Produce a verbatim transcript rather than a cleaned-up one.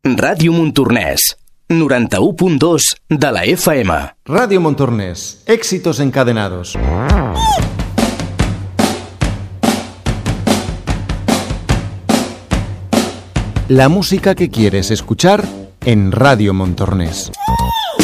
Ràdio Montornès, noranta-u punt dos de la F M. Radio Montornès, éxitos encadenados. La música que quieres escuchar en Radio Montornès.